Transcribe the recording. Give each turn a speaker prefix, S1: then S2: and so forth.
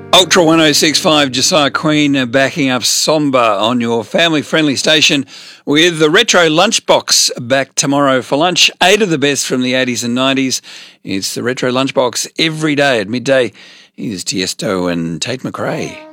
S1: Ultra 1065, Josiah Queen backing up Somba on your family-friendly station with the Retro Lunchbox back tomorrow for lunch. 8 of the best from the 80s and 90s. It's the Retro Lunchbox every day at midday. Here's Tiesto and Tate McRae.